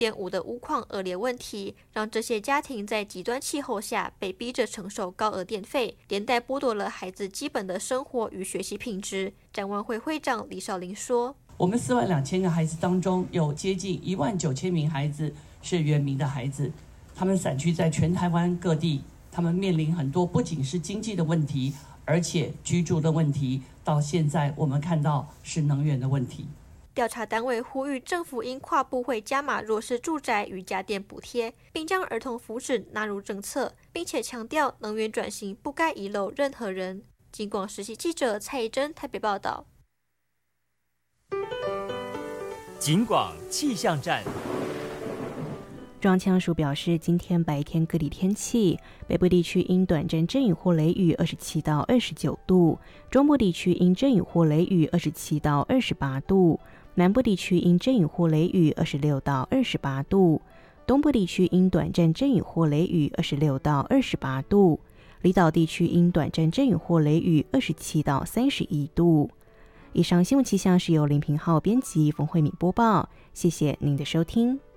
变污的污矿恶劣问题，让这些家庭在极端气候下被逼着承受高额电费，连带剥夺了孩子基本的生活与学习品质。展望会会长李少林说：“ 我们42000个孩子当中，有接近19000名孩子是原民的孩子，他们散居在全台湾各地，他们面临很多不仅是经济的问题，而且居住的问题，到现在我们看到是能源的问题。” 调查单位呼吁政府应跨部会加码弱势住宅与家电补贴，并将儿童福祉纳入政策，并且强调能源转型不该遗漏任何人。警广实习记者蔡宜珍台北报道。 警广气象站。 中央气象署表示，今天白天各地天气，北部地区因短暂阵雨或雷雨27到29度，中部地区因阵雨或雷雨27到28度，南部地区因阵雨或雷雨26到28度，东部地区因短暂阵雨或雷雨26到28度，离岛地区因短暂阵雨或雷雨27到31度。以上新闻气象是由林平浩编辑，冯慧敏播报，谢谢您的收听。